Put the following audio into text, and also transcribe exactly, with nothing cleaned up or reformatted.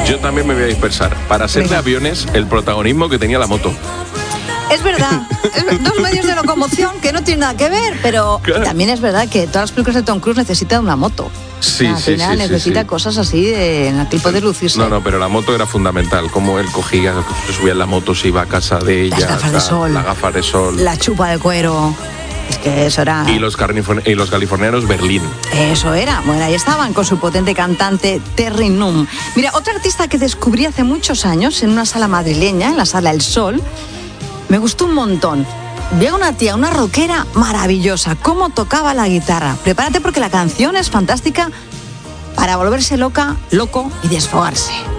Yo también me voy a dispersar. Para ser de aviones, el protagonismo que tenía la moto. Es verdad, es, dos medios de locomoción que no tienen nada que ver, pero claro. También es verdad que todas las películas de Tom Cruise necesitan una moto. Sí, o sea, sí, sí, necesita sí, sí. cosas así de, en el que poder lucirse. No, no, pero la moto era fundamental. Como él cogía, se subía en la moto, se iba a casa de ella. Las gafas de sol. Las gafas de sol. La chupa de cuero. Es que eso era... Y los, y los californianos Berlín. Eso era. Bueno, ahí estaban con su potente cantante Terry Nunn. Mira, otra artista que descubrí hace muchos años en una sala madrileña, en la Sala El Sol, me gustó un montón. Vi a una tía, una rockera maravillosa, cómo tocaba la guitarra. Prepárate porque la canción es fantástica para volverse loca, loco y desfogarse.